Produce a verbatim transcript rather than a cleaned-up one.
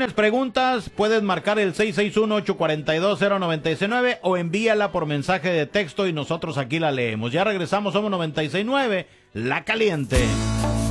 tienes preguntas, puedes marcar el seis seis uno, ocho cuatro dos, cero nueve nueve o envíala por mensaje de texto y nosotros aquí la leemos. Ya regresamos, somos noventa y seis punto nueve, La Caliente.